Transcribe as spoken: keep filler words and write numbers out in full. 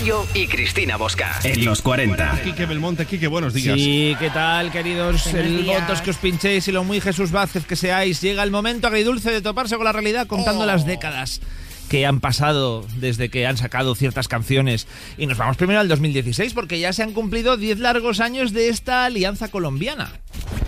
Mayo y Cristina Bosca. En los cuarenta. Quique Belmonte, Quique, buenos días. Sí, ¿qué tal, queridos el votos que os pinchéis y lo muy Jesús Vázquez que seáis? Llega el momento agridulce de toparse con la realidad contando oh. las décadas que han pasado desde que han sacado ciertas canciones. Y nos vamos primero al dos mil dieciséis porque ya se han cumplido diez largos años de esta alianza colombiana.